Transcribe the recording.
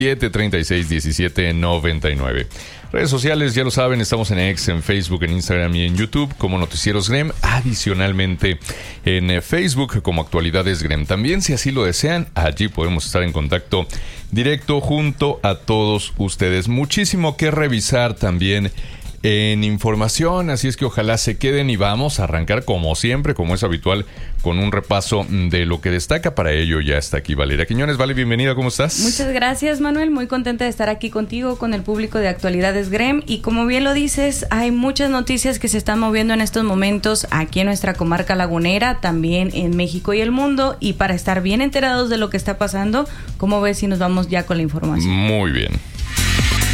736-1799. Redes sociales, ya lo saben, estamos en X, en Facebook, en Instagram y en YouTube como Noticieros GREM. Adicionalmente en Facebook como Actualidades GREM. También, si así lo desean, allí podemos estar en contacto directo junto a todos ustedes. Muchísimo que revisar también en información, así es que ojalá se queden y vamos a arrancar como siempre, como es habitual, con un repaso de lo que destaca. Para ello ya está aquí Valeria Quiñones. Vale, bienvenida, ¿cómo estás? Muchas gracias, Manuel, muy contenta de estar aquí contigo, con el público de Actualidades GREM, y como bien lo dices, hay muchas noticias que se están moviendo en estos momentos aquí en nuestra comarca lagunera, también en México y el mundo, y para estar bien enterados de lo que está pasando, ¿cómo ves si nos vamos ya con la información? Muy bien.